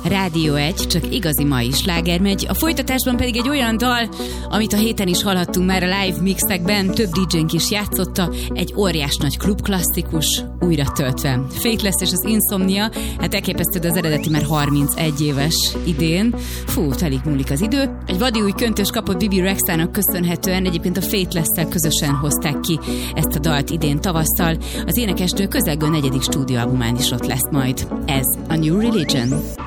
Rádió 1, csak igazi mai sláger megy. A folytatásban pedig egy olyan dal, amit a héten is hallhattunk már a live mixekben, több DJ-nk is játszotta, egy óriás nagy klubklasszikus, újra töltve. Faithless és az Insomnia, hát elképesztő, de az eredeti már 31 éves idén. Fú, telik múlik az idő. Egy vadi új köntös kapott Bibi Rexhának köszönhetően, egyébként a Faithless-szel közösen hozták ki ezt a dalt idén tavasszal. Az énekesnő közelgő 4. stúdióalbumán is ott lesz majd. Ez a New Religion.